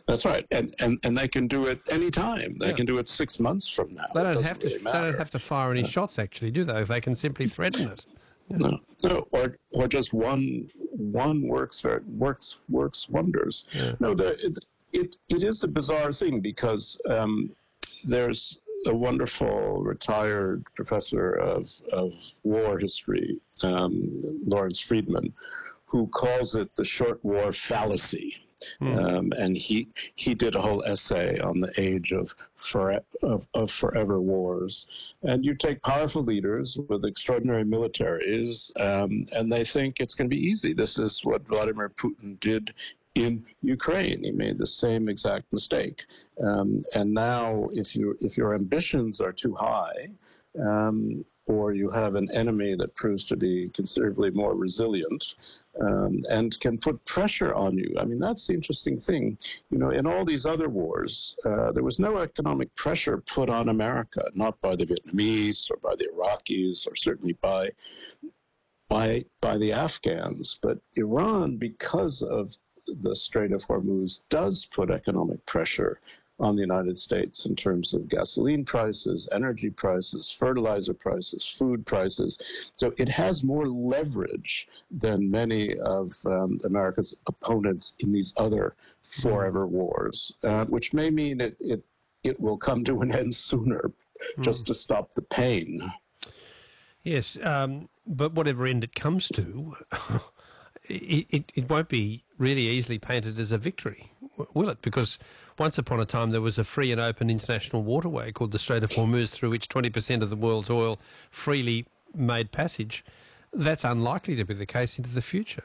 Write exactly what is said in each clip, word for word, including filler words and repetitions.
That's right, and and and they can do it any time. They Yeah. can do it six months from now. They It don't doesn't have to. really They matter. don't have to fire any shots, actually, do they? They can simply threaten it. No, no, or or just one one works for, works works wonders. Yeah. No, the, it, it it is a bizarre thing because um, there's a wonderful retired professor of of war history, um, Lawrence Friedman, who calls it the short war fallacy. Um, and he he did a whole essay on the age of, for, of of forever wars. And you take powerful leaders with extraordinary militaries, um, and they think it's going to be easy. This is what Vladimir Putin did in Ukraine. He made the same exact mistake. Um, and now, if you if your ambitions are too high, um, or you have an enemy that proves to be considerably more resilient, um, and can put pressure on you. I mean, that's the interesting thing. You know, in all these other wars, uh, there was no economic pressure put on America, not by the Vietnamese or by the Iraqis or certainly by by by the Afghans. But Iran, because of the Strait of Hormuz, does put economic pressure on the United States in terms of gasoline prices, energy prices, fertilizer prices, food prices. So it has more leverage than many of um, America's opponents in these other forever wars, uh, which may mean it, it, it will come to an end sooner, just to stop the pain. Yes, um, but whatever end it comes to, it, it, it won't be really easily painted as a victory, will it? Because once upon a time there was a free and open international waterway called the Strait of Hormuz, through which twenty percent of the world's oil freely made passage. That's unlikely to be the case into the future.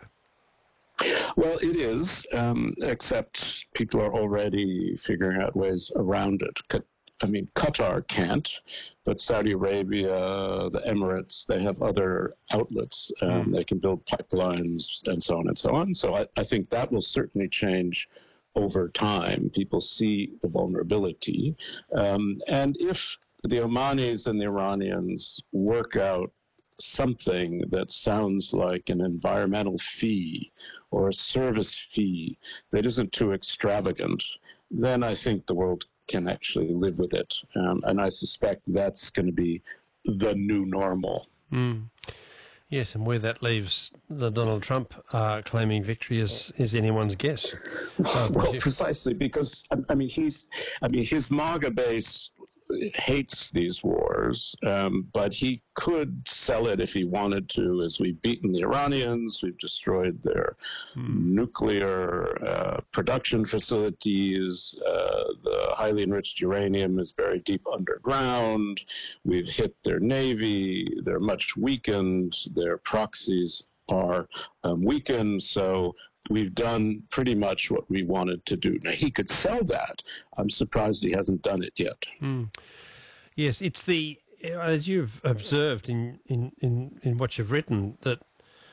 Well, it is, um, except people are already figuring out ways around it. I mean, Qatar can't, but Saudi Arabia, the Emirates, they have other outlets. Um, mm. They can build pipelines and so on and so on. So I, I think that will certainly change over time. People see the vulnerability. Um, and if the Omanis and the Iranians work out something that sounds like an environmental fee or a service fee that isn't too extravagant, then I think the world can actually live with it. Um, and I suspect that's going to be the new normal. Mm. Yes, and where that leaves the Donald Trump uh, claiming victory is, is anyone's guess. Uh, well, precisely, because, I mean, he's, I mean, his MAGA base hates these wars, um, but he could sell it if he wanted to, as we've beaten the Iranians, we've destroyed their hmm. nuclear uh, production facilities, uh, the highly enriched uranium is buried deep underground, we've hit their navy, they're much weakened, their proxies are um, weakened, so we've done pretty much what we wanted to do. Now, he could sell that. I'm surprised he hasn't done it yet. Mm. Yes, it's the, as you've observed in, in, in, in what you've written, that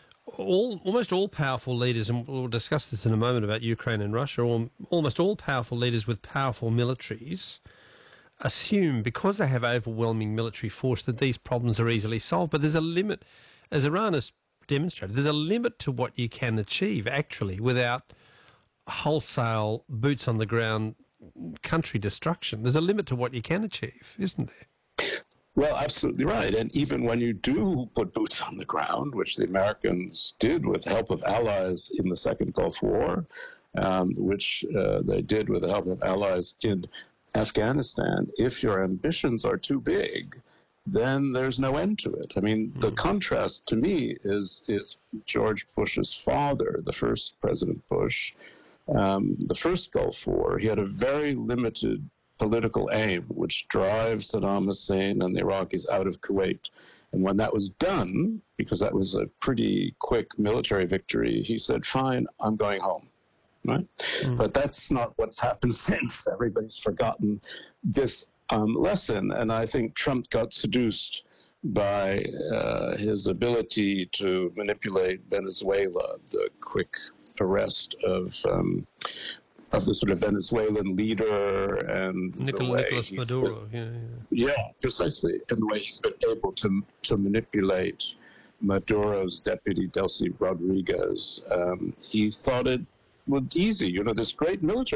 all almost all powerful leaders, and we'll discuss this in a moment about Ukraine and Russia, all, almost all powerful leaders with powerful militaries assume, because they have overwhelming military force, that these problems are easily solved. But there's a limit, as Iran has demonstrated, there's a limit to what you can achieve, actually, without wholesale, boots on the ground country destruction. There's a limit to what you can achieve, isn't there? Well, absolutely right. And even when you do put boots on the ground, which the Americans did with the help of allies in the Second Gulf War, um, which uh, they did with the help of allies in Afghanistan, if your ambitions are too big, then there's no end to it. I mean, the contrast to me is, is George Bush's father, the first President Bush. Um, the first Gulf War, he had a very limited political aim, which drives Saddam Hussein and the Iraqis out of Kuwait. And when that was done, because that was a pretty quick military victory, he said, fine, I'm going home. Right? Mm. But that's not what's happened since. Everybody's forgotten this um, lesson. And I think Trump got seduced by uh, his ability to manipulate Venezuela, the quick arrest of um, of the sort of Venezuelan leader and Nicol- the way Nicolas Maduro. Been, yeah, yeah. yeah, precisely. And the way he's been able to to manipulate Maduro's deputy, Delcy Rodriguez. Um, he thought it was easy. You know, this great military